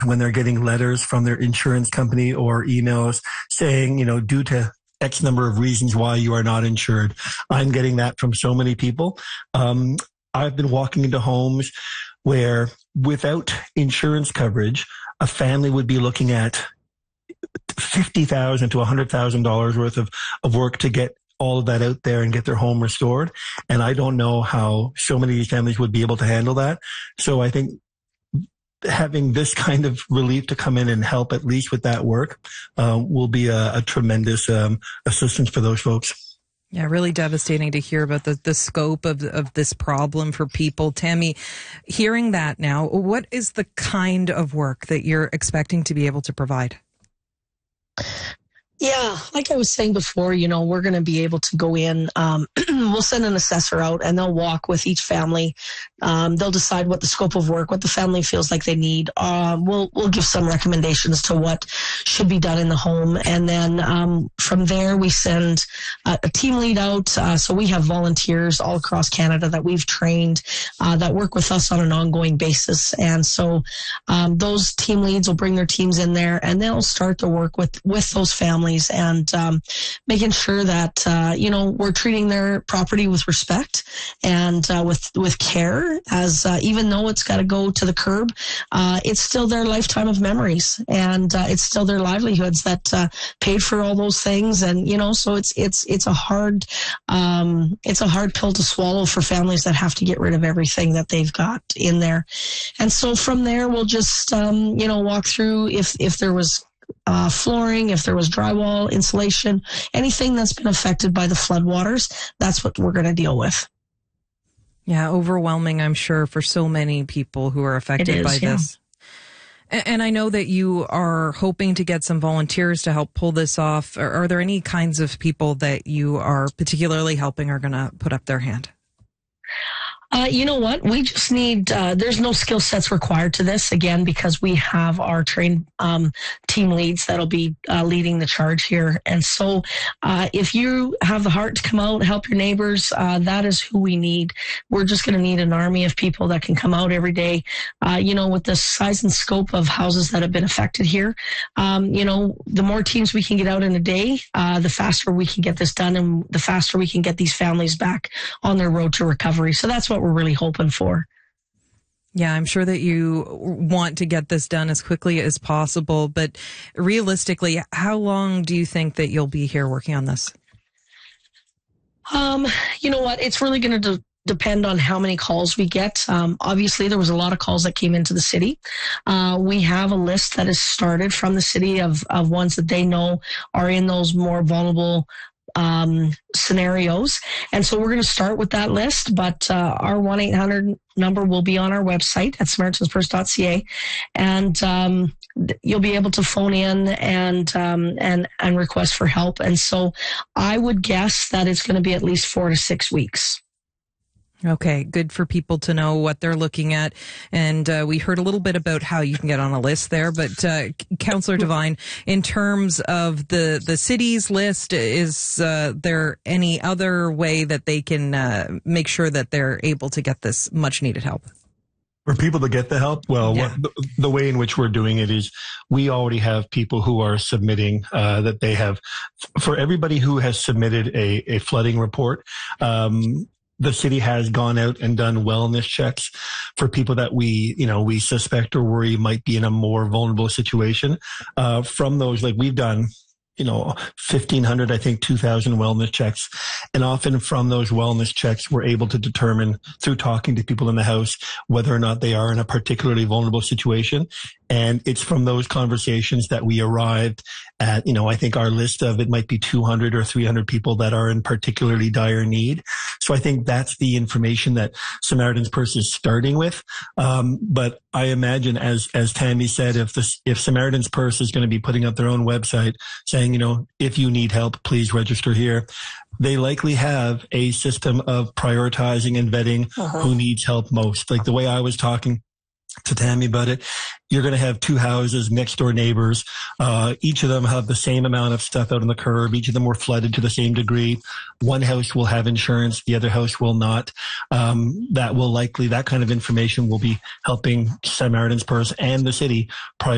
when they're getting letters from their insurance company or emails saying, due to X number of reasons why you are not insured. I'm getting that from so many people. I've been walking into homes where without insurance coverage, a family would be looking at $50,000 to $100,000 worth of work to get all of that out there and get their home restored. And I don't know how so many of these families would be able to handle that. So I think having this kind of relief to come in and help at least with that work will be a tremendous assistance for those folks. Yeah, really devastating to hear about the scope of this problem for people. Tammy, hearing that now, what is the kind of work that you're expecting to be able to provide? Yeah, like I was saying before, we're going to be able to go in. We'll send an assessor out and they'll walk with each family. They'll decide what the scope of work, what the family feels like they need. We'll give some recommendations to what should be done in the home. And then from there, we send a team lead out. So we have volunteers all across Canada that we've trained that work with us on an ongoing basis. And so those team leads will bring their teams in there and they'll start to work with those families and making sure that we're treating their property with respect and with care, as even though it's got to go to the curb, it's still their lifetime of memories and it's still their livelihoods that paid for all those things. And so it's a hard pill to swallow for families that have to get rid of everything that they've got in there. And so from there we'll just walk through if there was flooring, if there was drywall, insulation, anything that's been affected by the floodwaters, that's what we're going to deal with. Yeah, overwhelming, I'm sure, for so many people who are affected by this. And I know that you are hoping to get some volunteers to help pull this off. Are there any kinds of people that you are particularly helping are going to put up their hand? You know what? We just need, there's no skill sets required to this, again, because we have our trained team leads that'll be leading the charge here. And so if you have the heart to come out, help your neighbors, that is who we need. We're just going to need an army of people that can come out every day. With the size and scope of houses that have been affected here, the more teams we can get out in a day, the faster we can get this done and the faster we can get these families back on their road to recovery. So that's what we're really hoping for. Yeah, I'm sure that you want to get this done as quickly as possible, but realistically, how long do you think that you'll be here working on this? You know what? It's really going to depend on how many calls we get. Obviously, there was a lot of calls that came into the city. We have a list that has started from the city of ones that they know are in those more vulnerable scenarios. And so we're going to start with that list, but our 1-800 number will be on our website at SamaritansPurse.ca, and you'll be able to phone in and request for help. And so I would guess that it's going to be at least 4 to 6 weeks. Okay, good for people to know what they're looking at. And we heard a little bit about how you can get on a list there. But Councillor Devine, in terms of the city's list, is there any other way that they can make sure that they're able to get this much needed help? For people to get the help, well, yeah. The way in which we're doing it is we already have people who are submitting that they have. For everybody who has submitted a flooding report, the city has gone out and done wellness checks for people that we suspect or worry might be in a more vulnerable situation. From those, like we've done, 1,500, I think 2,000 wellness checks. And often from those wellness checks, we're able to determine through talking to people in the house whether or not they are in a particularly vulnerable situation. And it's from those conversations that we arrived at, I think our list of it might be 200 or 300 people that are in particularly dire need. So I think that's the information that Samaritan's Purse is starting with. But I imagine, as Tammy said, if Samaritan's Purse is going to be putting up their own website saying, if you need help, please register here, they likely have a system of prioritizing and vetting who needs help most. Like the way I was talking to Tammy about it, you're going to have two houses, next door neighbors. Each of them have the same amount of stuff out on the curb. Each of them were flooded to the same degree. One house will have insurance. The other house will not. That kind of information will be helping Samaritan's Purse and the city